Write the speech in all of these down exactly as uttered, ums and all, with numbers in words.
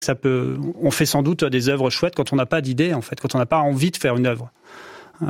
Ça peut, on fait sans doute des œuvres chouettes quand on n'a pas d'idée, en fait, quand on n'a pas envie de faire une œuvre. Euh,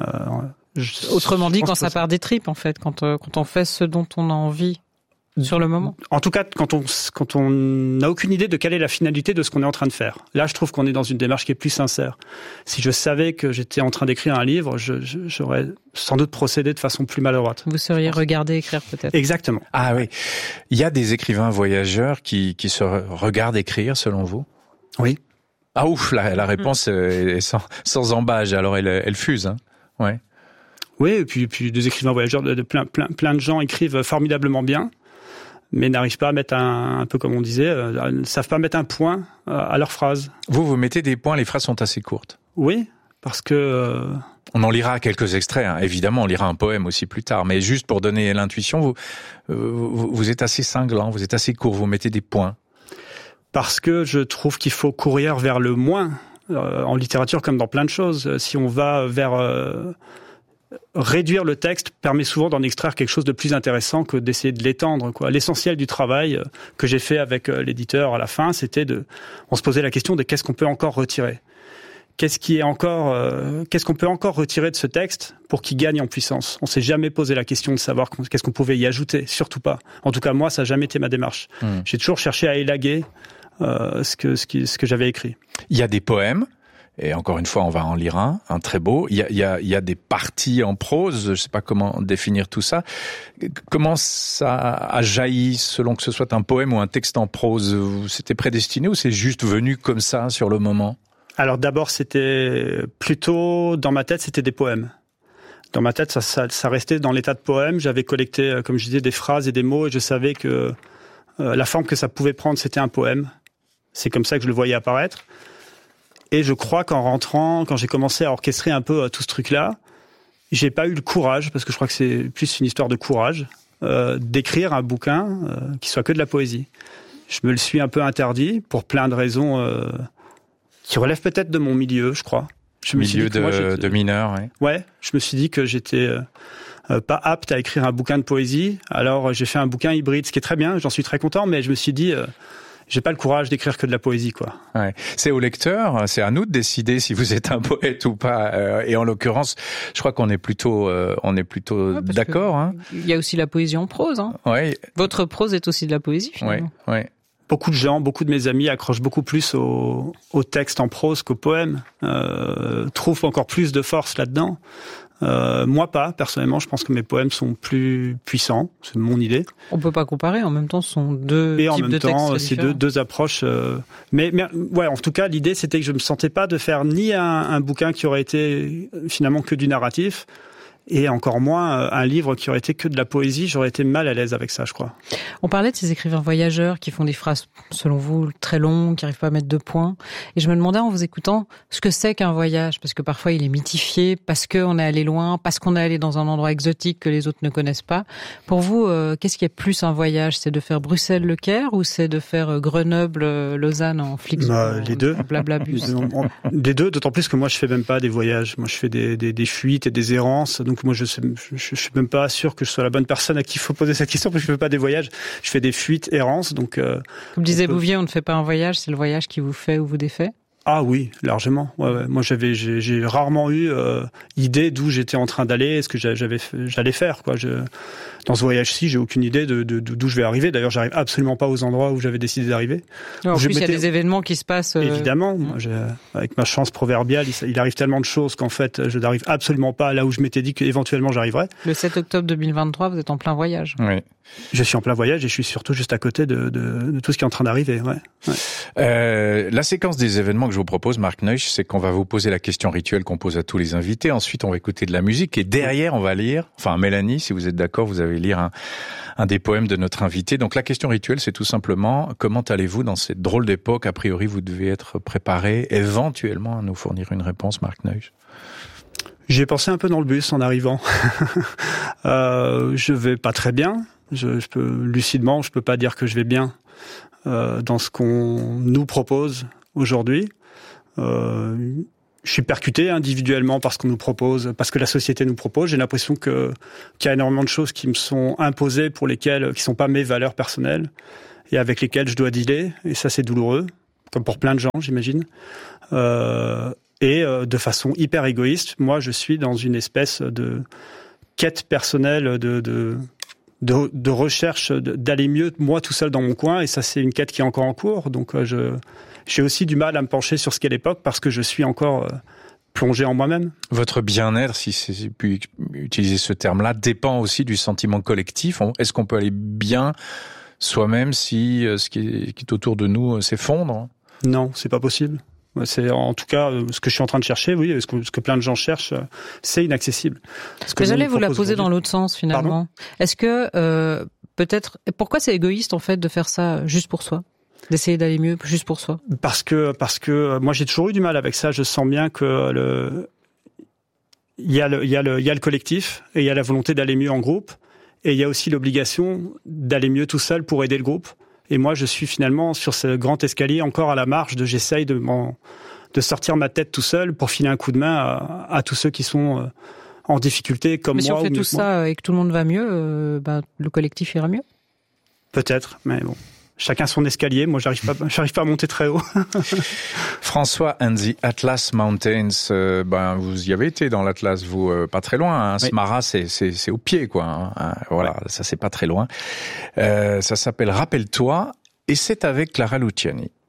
je, Autrement dit, quand ça part des tripes, en fait, quand, euh, quand on fait ce dont on a envie sur le moment. En tout cas, quand on quand on n'a aucune idée de quelle est la finalité de ce qu'on est en train de faire. Là, je trouve qu'on est dans une démarche qui est plus sincère. Si je savais que j'étais en train d'écrire un livre, je, je, j'aurais sans doute procédé de façon plus maladroite. Vous seriez regardé écrire peut-être. Exactement. Ah oui. Il y a des écrivains voyageurs qui, qui se regardent écrire, selon vous ? Oui. Ah ouf, la, la réponse mmh. est sans, sans embâche, alors elle, elle fuse. Hein. Ouais. Oui, et puis, puis des écrivains voyageurs, de, de plein, plein, plein de gens écrivent formidablement bien, mais n'arrivent pas à mettre un, un peu comme on disait, euh, ne savent pas mettre un point à leurs phrases. Vous, vous mettez des points, les phrases sont assez courtes. Oui, parce que... Euh... On en lira quelques extraits, hein. Évidemment, on lira un poème aussi plus tard, mais juste pour donner l'intuition, vous, vous, vous êtes assez cinglant, vous êtes assez court, vous mettez des points. Parce que je trouve qu'il faut courir vers le moins, euh, en littérature comme dans plein de choses. Si on va vers... Euh, réduire le texte permet souvent d'en extraire quelque chose de plus intéressant que d'essayer de l'étendre, quoi. L'essentiel du travail que j'ai fait avec l'éditeur à la fin, c'était de, on se posait la question de qu'est-ce qu'on peut encore retirer. Qu'est-ce qui est encore, euh, qu'est-ce qu'on peut encore retirer de ce texte pour qu'il gagne en puissance? On s'est jamais posé la question de savoir qu'est-ce qu'on pouvait y ajouter, surtout pas. En tout cas, moi, ça n'a jamais été ma démarche. Mmh. J'ai toujours cherché à élaguer euh, ce que ce, qui, ce que j'avais écrit. Il y a des poèmes. Et encore une fois, on va en lire un, un très beau. Il y a, il y a, il y a des parties en prose, je sais pas comment définir tout ça. Comment ça a jailli, selon que ce soit un poème ou un texte en prose? C'était prédestiné ou c'est juste venu comme ça, sur le moment? Alors d'abord, c'était plutôt, dans ma tête, c'était des poèmes. Dans ma tête, ça, ça, ça restait dans l'état de poème. J'avais collecté, comme je disais, des phrases et des mots, et je savais que euh, la forme que ça pouvait prendre, c'était un poème. C'est comme ça que je le voyais apparaître. Et je crois qu'en rentrant, quand j'ai commencé à orchestrer un peu tout ce truc-là, j'ai pas eu le courage, parce que je crois que c'est plus une histoire de courage, euh, d'écrire un bouquin euh, qui soit que de la poésie. Je me le suis un peu interdit pour plein de raisons euh, qui relèvent peut-être de mon milieu, je crois. Je me milieu suis dit que de, moi, de mineur, oui. Ouais, je me suis dit que j'étais euh, pas apte à écrire un bouquin de poésie. Alors j'ai fait un bouquin hybride, ce qui est très bien, j'en suis très content, mais je me suis dit... Euh, j'ai pas le courage d'écrire que de la poésie, quoi. Ouais. C'est au lecteur, c'est à nous de décider si vous êtes un poète ou pas. Euh, et en l'occurrence, je crois qu'on est plutôt, euh, on est plutôt ouais, d'accord. Hein. Il y a aussi la poésie en prose. Hein. Ouais. Votre prose est aussi de la poésie, finalement. Ouais. Ouais. Beaucoup de gens, beaucoup de mes amis accrochent beaucoup plus au, au texte en prose qu'au poème. Euh, trouvent encore plus de force là-dedans. Euh, moi pas, personnellement, je pense que mes poèmes sont plus puissants, c'est mon idée. On peut pas comparer, en même temps, ce sont deux et types de textes. Et en même temps, c'est deux, deux approches. Euh, mais, mais ouais, en tout cas, l'idée c'était que je me sentais pas de faire ni un, un bouquin qui aurait été finalement que du narratif, et encore moins un livre qui aurait été que de la poésie. J'aurais été mal à l'aise avec ça, je crois. On parlait de ces écrivains voyageurs qui font des phrases, selon vous, très longues, qui n'arrivent pas à mettre de points. Et je me demandais en vous écoutant ce que c'est qu'un voyage, parce que parfois il est mythifié, parce qu'on est allé loin, parce qu'on est allé dans un endroit exotique que les autres ne connaissent pas. Pour vous, euh, qu'est-ce qui est plus un voyage? C'est de faire Bruxelles-Le Caire ou c'est de faire Grenoble-Lausanne en Flixbus? Bah, les deux. Blablabus. Les deux, d'autant plus que moi je fais même pas des voyages. Moi je fais des, des, des fuites et des errances. Donc moi je sais, je, je suis même pas sûr que je sois la bonne personne à qui il faut poser cette question, parce que je fais pas des voyages. Je fais des fuites, errances. Donc euh, comme disait peut... Bouvier, on ne fait pas un voyage, c'est le voyage qui vous fait ou vous défait. Ah oui, largement. Ouais, ouais. Moi, j'avais, j'ai, j'ai rarement eu euh, idée d'où j'étais en train d'aller, ce que j'avais, j'allais faire, quoi. Je, dans ce voyage-ci, j'ai aucune idée de, de, d'où je vais arriver. D'ailleurs, j'arrive absolument pas aux endroits où j'avais décidé d'arriver. En plus, il y a des événements qui se passent. Euh... Évidemment. Moi, j'ai, avec ma chance proverbiale, il, il arrive tellement de choses qu'en fait, je n'arrive absolument pas là où je m'étais dit qu'éventuellement j'arriverais. Le sept octobre deux mille vingt-trois, vous êtes en plein voyage. Oui. Je suis en plein voyage et je suis surtout juste à côté de, de, de tout ce qui est en train d'arriver. Ouais. Ouais. Euh, la séquence des événements que je vous propose, Marc Neusch, c'est qu'on va vous poser la question rituelle qu'on pose à tous les invités. Ensuite, on va écouter de la musique et derrière, on va lire. Enfin, Mélanie, si vous êtes d'accord, vous allez lire un, un des poèmes de notre invité. Donc, la question rituelle, c'est tout simplement comment allez-vous dans cette drôle d'époque? A priori, vous devez être préparé, éventuellement, à nous fournir une réponse, Marc Neusch. J'y ai pensé un peu dans le bus en arrivant. euh, je vais pas très bien. Je, je peux lucidement, je peux pas dire que je vais bien euh, dans ce qu'on nous propose aujourd'hui. Euh, je suis percuté individuellement par ce qu'on nous propose, parce que la société nous propose. J'ai l'impression que qu'il y a énormément de choses qui me sont imposées, pour lesquelles qui sont pas mes valeurs personnelles et avec lesquelles je dois dealer. Et ça, c'est douloureux. comme pour plein de gens, j'imagine. Euh, et euh, de façon hyper égoïste, moi, je suis dans une espèce de quête personnelle de... de De, de recherche d'aller mieux moi tout seul dans mon coin, et ça c'est une quête qui est encore en cours, donc euh, je j'ai aussi du mal à me pencher sur ce qu'est l'époque parce que je suis encore euh, plongé en moi-même. Votre bien-être, si c'est pu utiliser ce terme-là, dépend aussi du sentiment collectif. Est-ce qu'on peut aller bien soi-même si euh, ce qui est, qui est autour de nous euh, s'effondre ? Non, c'est pas possible. C'est en tout cas ce que je suis en train de chercher, oui, ce que, ce que plein de gens cherchent, c'est inaccessible. Mais j'allais vous la poser dans l'autre sens finalement. Pardon ? Est-ce que euh, peut-être pourquoi c'est égoïste en fait de faire ça juste pour soi, d'essayer d'aller mieux juste pour soi ? Parce que parce que moi j'ai toujours eu du mal avec ça. Je sens bien que le il y a le il y a le il y a le collectif et il y a la volonté d'aller mieux en groupe et il y a aussi l'obligation d'aller mieux tout seul pour aider le groupe. Et moi, je suis finalement sur ce grand escalier, encore à la marge, de j'essaye de, de sortir ma tête tout seul pour filer un coup de main à, à tous ceux qui sont en difficulté comme mais moi. Mais si on fait tout ça moi. Et que tout le monde va mieux, euh, bah, le collectif ira mieux ? Peut-être, mais bon. Chacun son escalier. Moi, j'arrive pas, j'arrive pas à monter très haut. François and the Atlas Mountains, euh, ben vous y avez été dans l'Atlas, vous euh, pas très loin. Hein. Oui. Smara, c'est c'est c'est au pied, quoi. Hein. Voilà, ouais. Ça c'est pas très loin. Euh, ça s'appelle Rappelle-toi, et c'est avec Clara Luciani.